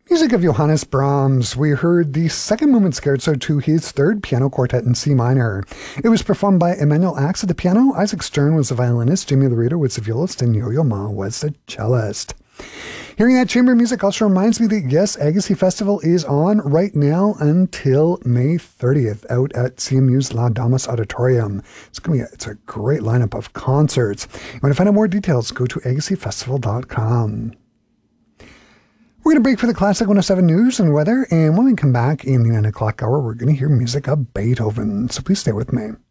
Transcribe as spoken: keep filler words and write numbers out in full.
Music of Johannes Brahms. We heard the second movement scherzo to his third piano quartet in C minor. It was performed by Emanuel Ax at the piano, Isaac Stern was the violinist, Jimmy Laredo was the violist, and Yo-Yo Ma was the cellist. Hearing that chamber music also reminds me that, yes, Agassiz Festival is on right now until May thirtieth out at C M U's La Damas Auditorium. It's going to be a, it's a great lineup of concerts. You want to find out more details, go to agassiz festival dot com. We're going to break for the Classic one oh seven news and weather, and when we come back in the nine o'clock hour, we're going to hear music of Beethoven. So please stay with me.